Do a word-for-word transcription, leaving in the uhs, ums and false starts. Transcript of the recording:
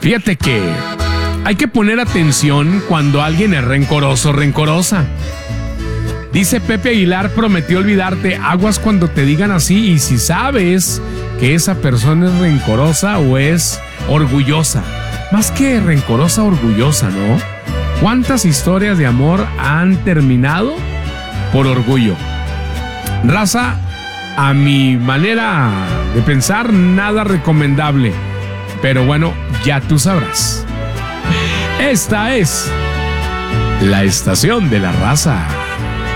Fíjate que hay que poner atención cuando alguien es rencoroso o rencorosa. Dice Pepe Aguilar, prometió olvidarte. Aguas cuando te digan así y si sabes que esa persona es rencorosa o es orgullosa. Más que rencorosa, orgullosa, ¿no? ¿Cuántas historias de amor han terminado por orgullo? Raza, a mi manera de pensar, nada recomendable. Pero bueno, ya tú sabrás. Esta es la estación de la raza.